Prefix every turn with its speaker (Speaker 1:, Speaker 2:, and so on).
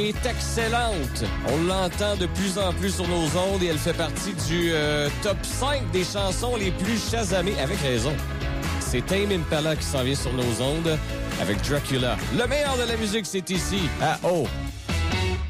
Speaker 1: est excellente. On l'entend de plus en plus sur nos ondes et elle fait partie du top 5 des chansons les plus chasamées, avec raison. C'est Tame Impala qui s'en vient sur nos ondes avec Dracula. Le meilleur de la musique, c'est ici, à